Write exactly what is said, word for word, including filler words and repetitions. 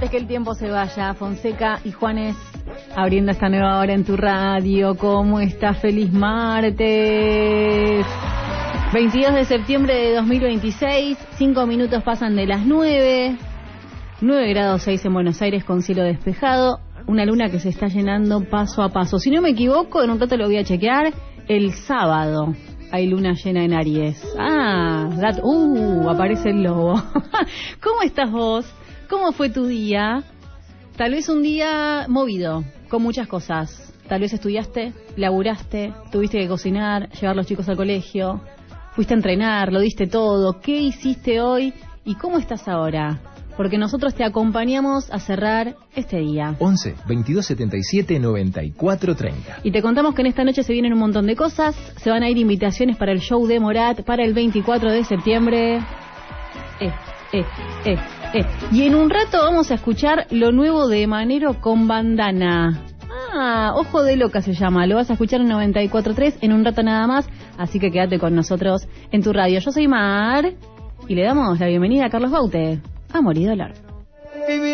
que el tiempo se vaya. Fonseca y Juanes abriendo esta nueva hora en tu radio. ¿Cómo estás? Feliz martes. veintidós de septiembre de dos mil veintiséis. Cinco minutos pasan de las nueve. nueve grados seis en Buenos Aires con cielo despejado. Una luna que se está llenando paso a paso. Si no me equivoco, en un rato lo voy a chequear. El sábado hay luna llena en Aries. Ah, that, uh, aparece el lobo. ¿Cómo estás vos? ¿Cómo fue tu día? Tal vez un día movido, con muchas cosas. Tal vez estudiaste, laburaste, tuviste que cocinar, llevar los chicos al colegio, fuiste a entrenar, lo diste todo. ¿Qué hiciste hoy y cómo estás ahora? Porque nosotros te acompañamos a cerrar este día. once, veintidós, setenta y siete, noventa y cuatro, treinta. Y te contamos que en esta noche se vienen un montón de cosas. Se van a ir invitaciones para el show de Morat para el veinticuatro de septiembre. Eh, eh, eh, eh. Y en un rato vamos a escuchar lo nuevo de Manero con Bandana. Ah, Ojo de Loca se llama. Lo vas a escuchar en noventa y cuatro punto tres en un rato nada más. Así que quédate con nosotros en tu radio. Yo soy Mar y le damos la bienvenida a Carlos Baute. Amor y Dólar.